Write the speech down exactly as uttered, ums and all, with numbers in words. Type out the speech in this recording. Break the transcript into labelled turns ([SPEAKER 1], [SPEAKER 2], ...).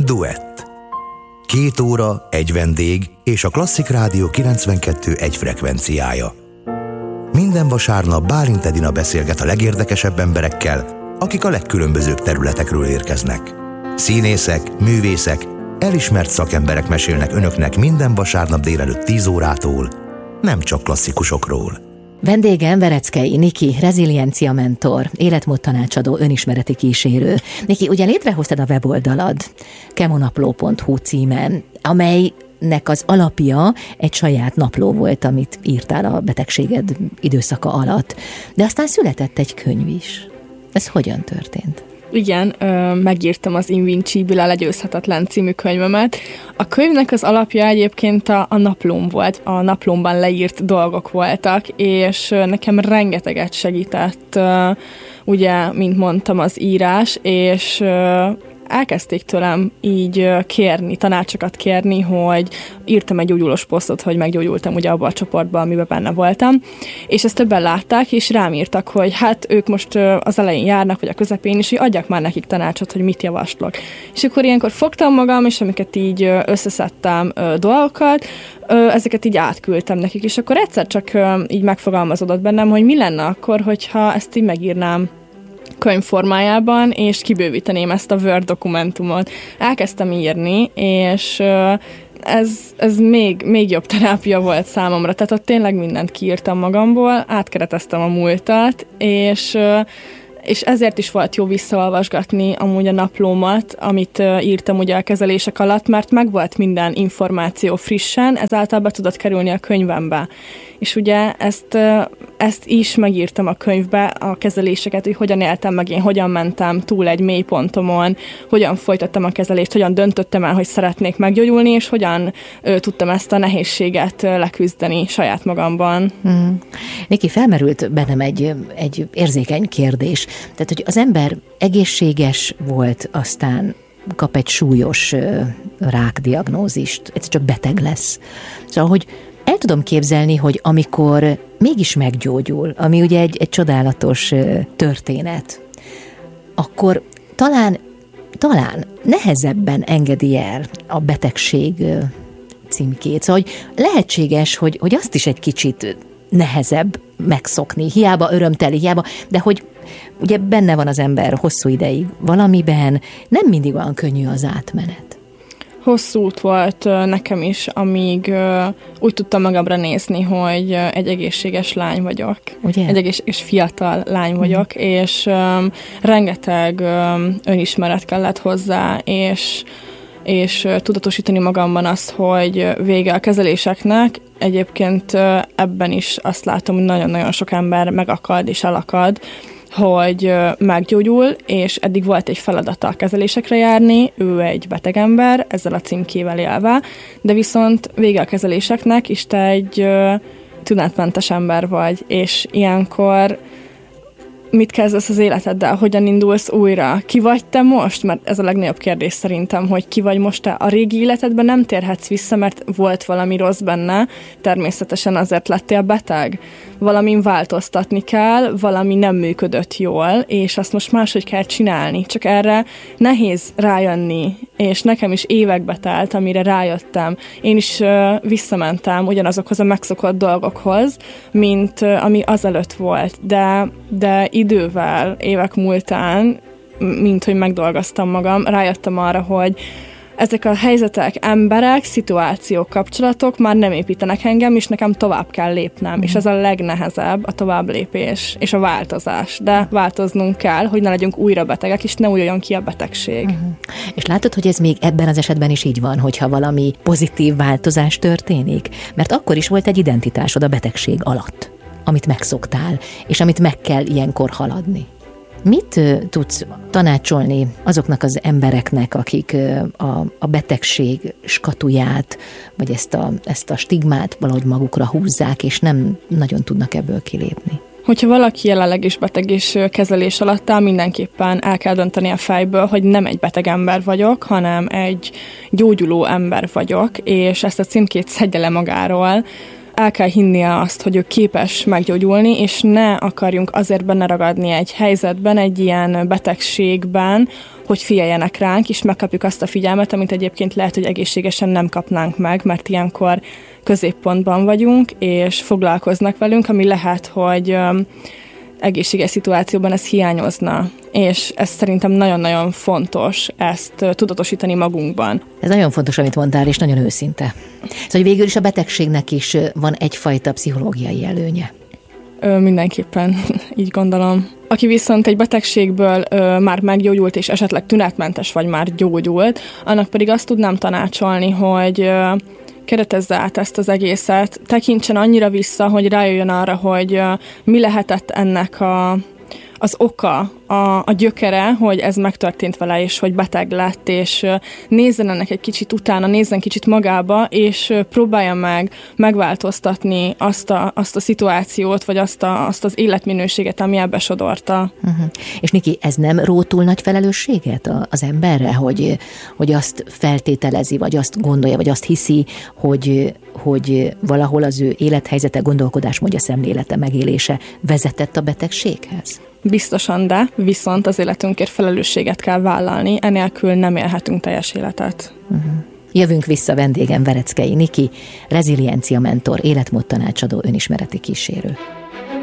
[SPEAKER 1] Duett. Két óra, egy vendég és a Klasszik Rádió kilencvenkettő egy frekvenciája. Minden vasárnap Bálint Edina beszélget a legérdekesebb emberekkel, akik a legkülönbözőbb területekről érkeznek. Színészek, művészek, elismert szakemberek mesélnek önöknek minden vasárnap délelőtt tíz órától, nem csak klasszikusokról.
[SPEAKER 2] Vendégem Vereckei Niki, reziliencia mentor, életmód tanácsadó, önismereti kísérő. Niki, ugye létrehoztad a weboldalad kemonapló pont hu címen, amelynek az alapja egy saját napló volt, amit írtál a betegséged időszaka alatt. De aztán született egy könyv is. Ez hogyan történt?
[SPEAKER 3] Igen, megírtam az Invincibile legyőzhetetlen című könyvemet. A könyvnek az alapja egyébként a, a naplóm volt. A naplómban leírt dolgok voltak, és nekem rengeteget segített, ugye, mint mondtam, az írás, és elkezdték tőlem így kérni, tanácsokat kérni, hogy írtam egy gyógyulós posztot, hogy meggyógyultam ugye abban a csoportban, amiben benne voltam, és ezt többen látták, és rám írtak, hogy hát ők most az elején járnak, vagy a közepén is, hogy adjak már nekik tanácsot, hogy mit javaslok. És akkor ilyenkor fogtam magam, és amiket így összeszedtem dolgokat, ezeket így átküldtem nekik, és akkor egyszer csak így megfogalmazódott bennem, hogy mi lenne akkor, hogyha ezt így megírnám könyvformájában, és kibővíteném ezt a Word dokumentumot. Elkezdtem írni, és ez, ez még, még jobb terápia volt számomra. Tehát ott tényleg mindent kiírtam magamból, átkereteztem a múltat, és és ezért is volt jó visszaolvasgatni amúgy a naplómat, amit uh, írtam ugye a kezelések alatt, mert megvolt minden információ frissen, ezáltal be tudott kerülni a könyvembe. És ugye ezt, uh, ezt is megírtam a könyvbe, a kezeléseket, hogy hogyan éltem meg én, hogyan mentem túl egy mélypontomon, hogyan folytattam a kezelést, hogyan döntöttem el, hogy szeretnék meggyógyulni, és hogyan uh, tudtam ezt a nehézséget uh, leküzdeni saját magamban.
[SPEAKER 2] Hmm. Niki, felmerült bennem egy, egy érzékeny kérdés. Tehát, hogy az ember egészséges volt, aztán kap egy súlyos rákdiagnózist, egyszer csak beteg lesz. Szóval, hogy el tudom képzelni, hogy amikor mégis meggyógyul, ami ugye egy, egy csodálatos történet, akkor talán, talán nehezebben engedi el a betegség címkét. Szóval, hogy lehetséges, hogy, hogy azt is egy kicsit nehezebb megszokni, hiába örömteli, hiába, de hogy ugye benne van az ember hosszú ideig valamiben, nem mindig olyan könnyű az átmenet.
[SPEAKER 3] Hosszú út volt nekem is, amíg úgy tudtam magamra nézni, hogy egy egészséges lány vagyok. Ugye? Egy egészséges fiatal lány vagyok, mm. és um, rengeteg um, önismeret kellett hozzá, és és tudatosítani magamban azt, hogy vége a kezeléseknek. Egyébként ebben is azt látom, hogy nagyon-nagyon sok ember megakad és elakad, hogy meggyógyul, és eddig volt egy feladata a kezelésekre járni, ő egy beteg ember, ezzel a címkével élve, de viszont vége a kezeléseknek, és te egy tünetmentes ember vagy, és ilyenkor mit kezdesz az életeddel? Hogyan indulsz újra? Ki vagy te most? Mert ez a legnagyobb kérdés szerintem, hogy ki vagy most te. A régi életedben nem térhetsz vissza, mert volt valami rossz benne, természetesen azért lettél beteg. Valamin változtatni kell, valami nem működött jól, és azt most máshogy kell csinálni. Csak erre nehéz rájönni, és nekem is évekbe telt, amire rájöttem. Én is uh, visszamentem ugyanazokhoz a megszokott dolgokhoz, mint uh, ami azelőtt volt, de, de idővel, évek múltán, mint hogy megdolgoztam magam, rájöttem arra, hogy ezek a helyzetek, emberek, szituációk, kapcsolatok már nem építenek engem, és nekem tovább kell lépnem, mm. és ez a legnehezebb, a tovább lépés és a változás. De változnunk kell, hogy ne legyünk újra betegek, és ne újuljon ki a betegség. Mm.
[SPEAKER 2] És látod, hogy ez még ebben az esetben is így van, hogyha valami pozitív változás történik? Mert akkor is volt egy identitásod a betegség alatt, amit megszoktál, és amit meg kell ilyenkor haladni. Mit tudsz tanácsolni azoknak az embereknek, akik a, a betegség skatuját, vagy ezt a, ezt a stigmát valahogy magukra húzzák, és nem nagyon tudnak ebből kilépni?
[SPEAKER 3] Hogyha valaki jelenleg is beteg és kezelés alatt áll, mindenképpen el kell dönteni a fejből, hogy nem egy beteg ember vagyok, hanem egy gyógyuló ember vagyok, és ezt a címkét szedje le magáról. El kell hinnie azt, hogy ő képes meggyógyulni, és ne akarjunk azért benne ragadni egy helyzetben, egy ilyen betegségben, hogy figyeljenek ránk, és megkapjuk azt a figyelmet, amit egyébként lehet, hogy egészségesen nem kapnánk meg, mert ilyenkor középpontban vagyunk, és foglalkoznak velünk, ami lehet, hogy egészséges szituációban ez hiányozna, és ez szerintem nagyon-nagyon fontos ezt tudatosítani magunkban.
[SPEAKER 2] Ez nagyon fontos, amit mondtál, és nagyon őszinte. Szóval végül is a betegségnek is van egyfajta pszichológiai előnye.
[SPEAKER 3] Ö, mindenképpen, így gondolom. Aki viszont egy betegségből ö, már meggyógyult, és esetleg tünetmentes, vagy már gyógyult, annak pedig azt tudnám tanácsolni, hogy ö, keretezze át ezt az egészet, tekintsen annyira vissza, hogy rájöjjön arra, hogy uh, mi lehetett ennek a, az oka, a, a gyökere, hogy ez megtörtént vele, és hogy beteg lett, és uh, nézzen ennek egy kicsit utána, nézzen kicsit magába, és uh, próbálja meg megváltoztatni azt a, azt a szituációt, vagy azt, a, azt az életminőséget, ami ebbe sodorta.
[SPEAKER 2] Uh-huh. És Niki, ez nem ró túl nagy felelősséget az emberre, hogy, hogy azt feltételezi, vagy azt gondolja, vagy azt hiszi, hogy, hogy valahol az ő élethelyzete, gondolkodásmódja, szemlélete, megélése vezetett a betegséghez?
[SPEAKER 3] Biztosan, de viszont az életünkért felelősséget kell vállalni, enélkül nem élhetünk teljes életet.
[SPEAKER 2] Uh-huh. Jövünk vissza, vendégem Vereckei Niki, reziliencia mentor, életmódtanácsadó, önismereti kísérő.